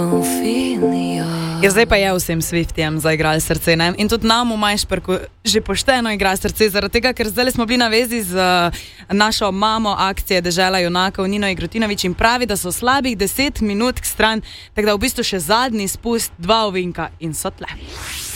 Ja, zdaj pa je vsem Swiftijem zaigrali srce, ne? In tudi nam v Majšperku že pošteno igra srce, zaradi tega, ker zdaj smo bili na vezi z našo mamo akcije Dežela junakov Nino Igrotinović in pravi, da so slabih 10 minut k stran, tako da v bistvu še zadnji spust, 2 ovinka in so tle.